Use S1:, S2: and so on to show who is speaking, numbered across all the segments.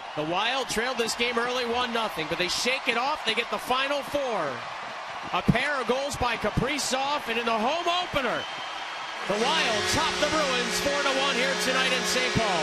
S1: The Wild trailed this game early 1-0, but they shake it off. They get the final four. A pair of goals by Kaprizov, and in the home opener, the Wild top the Bruins 4-1 here tonight in St. Paul.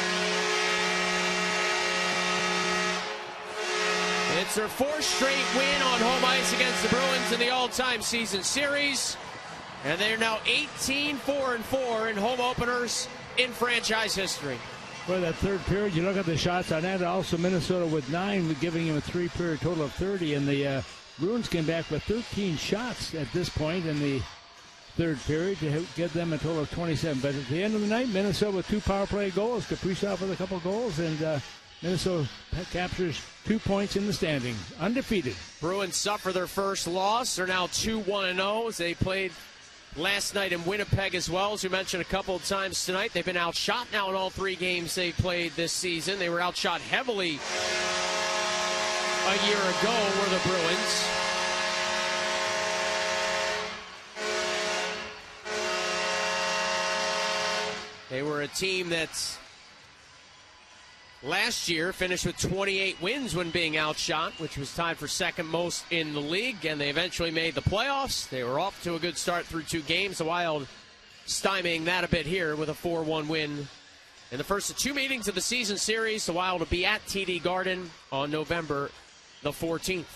S1: It's their fourth straight win on home ice against the Bruins in the all-time season series. And they're now 18-4-4 in home openers in franchise history.
S2: Well, that third period, you look at the shots on that. Also, Minnesota with 9, giving him a three-period total of 30. And the Bruins came back with 13 shots at this point in the third period to give them a total of 27. But at the end of the night, Minnesota with 2 power play goals. Kaprizov with a couple goals, and Minnesota captures 2 points in the standing, undefeated.
S1: Bruins suffer their first loss. They're now 2-1-0 as they played last night in Winnipeg as well, as we mentioned a couple of times tonight. They've been outshot now in all 3 games they played this season. They were outshot heavily a year ago, were the Bruins. They were a team that's last year finished with 28 wins when being outshot, which was tied for second most in the league, and they eventually made the playoffs. They were off to a good start through 2 games. The Wild stymieing that a bit here with a 4-1 win. In the first of 2 meetings of the season series, the Wild will be at TD Garden on November the 14th.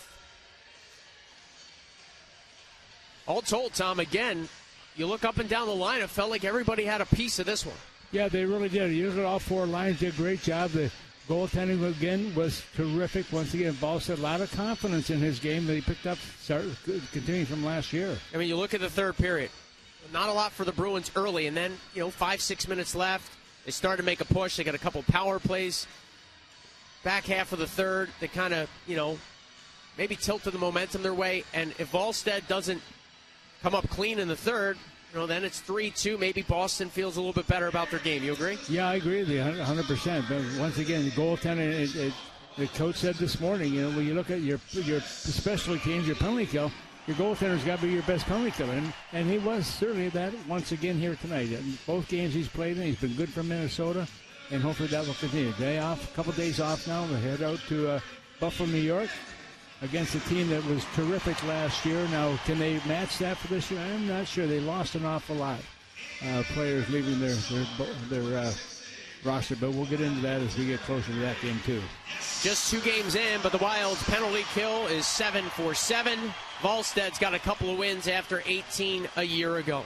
S1: All told, Tom, again, you look up and down the line, it felt like everybody had a piece of this one.
S2: Yeah, they really did. You look at all 4 lines, did a great job. The goaltending, again, was terrific. Once again, Ball said a lot of confidence in his game that he picked up, continuing from last year.
S1: I mean, you look at the third period. Not a lot for the Bruins early, and then, 5-6 minutes left. They started to make a push. They got a couple power plays. Back half of the third, they kind of, maybe tilted the momentum their way. And if Volstead doesn't come up clean in the third, then it's 3-2. Maybe Boston feels a little bit better about their game. You agree?
S2: Yeah, I agree with you 100%. But once again, the goaltending, the coach said this morning, when you look at your specialty teams, your penalty kill, your goaltender's got to be your best penalty killer. And he was certainly that once again here tonight. In both games he's played in, he's been good for Minnesota, and hopefully that will continue. Day off, a couple days off now. They head out to Buffalo, New York, against a team that was terrific last year. Now, can they match that for this year? I'm not sure. They lost an awful lot. Players leaving their roster, but we'll get into that as we get closer to that game, too.
S1: Just 2 games in, but the Wild's penalty kill is 7-for-7. Volstead's got a couple of wins after 18 a year ago.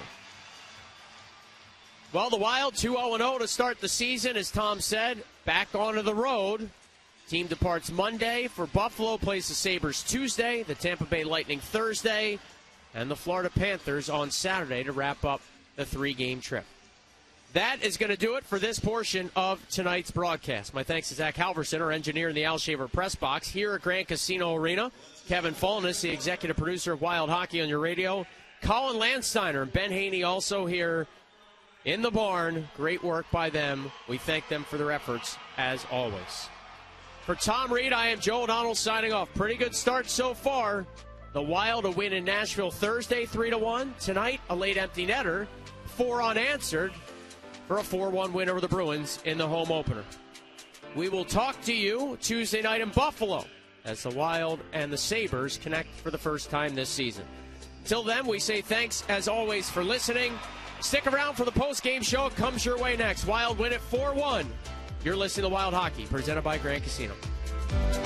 S1: Well, the Wild 2-0-0 to start the season, as Tom said, back onto the road. Team departs Monday for Buffalo, plays the Sabres Tuesday, the Tampa Bay Lightning Thursday, and the Florida Panthers on Saturday to wrap up the 3-game trip. That is going to do it for this portion of tonight's broadcast. My thanks to Zach Halverson, our engineer in the Al Shaver press box here at Grand Casino Arena. Kevin Fulness, the executive producer of Wild Hockey on your radio. Colin Landsteiner and Ben Haney also here in the barn. Great work by them. We thank them for their efforts, as always. For Tom Reed, I am Joe O'Donnell signing off. Pretty good start so far. The Wild a win in Nashville Thursday, 3-1. Tonight, a late empty netter, 4 unanswered, for a 4-1 win over the Bruins in the home opener. We will talk to you Tuesday night in Buffalo as the Wild and the Sabres connect for the first time this season. Till then, we say thanks, as always, for listening. Stick around for the post-game show. It comes your way next. Wild win it 4-1. You're listening to Wild Hockey, presented by Grand Casino.